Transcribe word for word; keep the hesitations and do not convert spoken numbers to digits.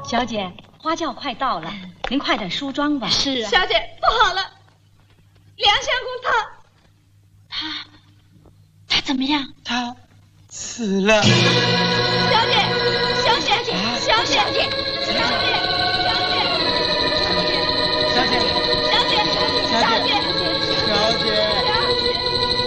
小姐，花轿快到了，您快点梳妆吧。 是啊。 小姐，不好了，梁相公他他他怎么样？ 他死了。 小姐，小姐，小姐，小姐，小姐。